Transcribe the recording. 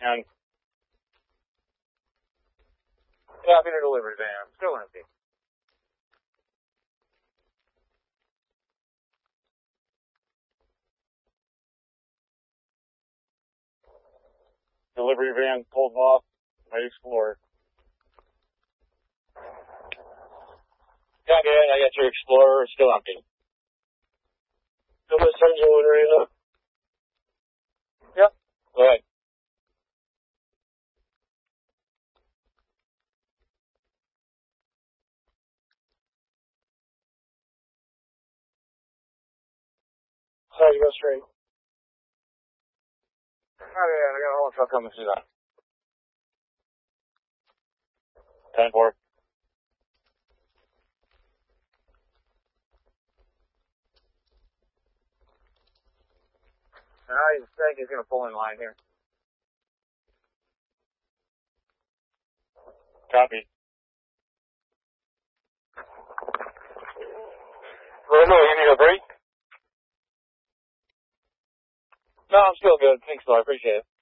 And copy the delivery van. Still empty. Delivery van pulled off. May Explorer. Copy it. I got your Explorer. Still empty. Still the engine one right now? Yep. Go ahead. Sorry, go straight. Oh, yeah, I got a whole truck coming through that. 10-4. I think he's going to pull in line here. Copy. Romeo, you need a break? No, I'm still good. Thanks, though. I appreciate it.